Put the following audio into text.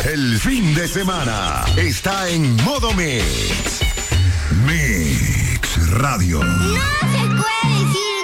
El fin de semana está en modo Mix. Mix Radio. No se puede decir